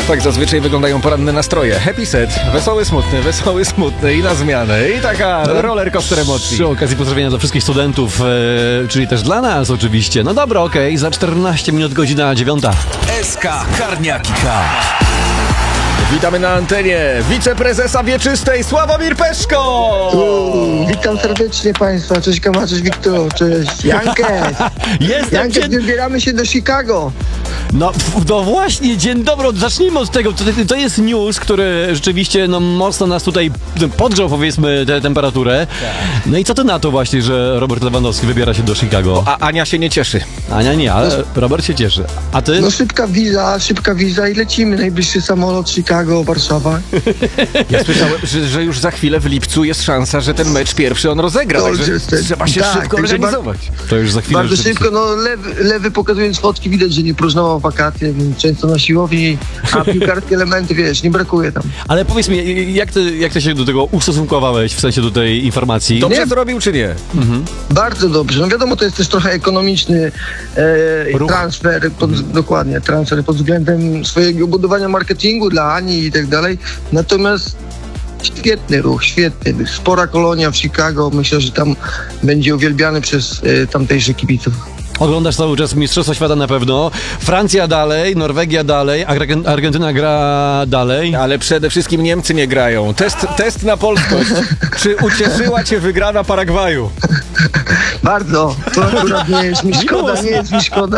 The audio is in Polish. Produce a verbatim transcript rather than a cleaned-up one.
Tak zazwyczaj wyglądają poranne nastroje. Happy set, wesoły, smutny, wesoły, smutny i na zmianę. I taka roller coaster emocji. Przy okazji pozdrowienia dla wszystkich studentów, e, czyli też dla nas oczywiście. No dobra, okej, okay. Za czternaście minut godzina dziewiąta. S K Karniaki K. Witamy na antenie wiceprezesa Wieczystej Sławomir Peszko! Uuu, witam serdecznie Państwa, cześć Kama, cześć Wiktor, cześć Jankę. Jestem Jankę, dzień... wybieramy się do Chicago. No, no właśnie, dzień dobry, zacznijmy od tego. To, to jest news, który rzeczywiście no, mocno nas tutaj podgrzał, powiedzmy, tę temperaturę. No i co ty na to właśnie, że Robert Lewandowski wybiera się do Chicago? A Ania się nie cieszy. Ania nie, ale Robert się cieszy. A ty? No szybka wiza, szybka wiza i lecimy. Najbliższy samolot Chicago, Warszawa. Ja słyszałem, że, że już za chwilę w lipcu jest szansa, że ten mecz pierwszy on rozegra. Dobrze, Także jestem. trzeba się Tak, szybko także organizować. To już za chwilę. Bardzo szybko, no lewy, lewy pokazując fotki widać, że nie próżnował wakacje, często na siłowni, a piłkarskie elementy, wiesz, nie brakuje tam. Ale powiedz mi, jak ty, jak ty się do tego ustosunkowałeś, w sensie do tej informacji? Dobrze Nie. zrobił czy nie? Mhm. Bardzo dobrze. No wiadomo, to jest też trochę ekonomiczny e, Ruch. transfer, pod, dokładnie, transfer pod względem swojego budowania marketingu dla Ani i tak dalej. Natomiast świetny ruch, świetny. Spora kolonia w Chicago. Myślę, że tam będzie uwielbiany przez e, tamtejszych kibiców. Oglądasz cały czas Mistrzostwa Świata na pewno. Francja dalej, Norwegia dalej, Argen- Argentyna gra dalej. Ale przede wszystkim Niemcy nie grają. Test, test na polskość. Czy ucieszyła cię wygrana Paragwaju? Bardzo. To akurat nie jest mi szkoda, nie jest mi szkoda.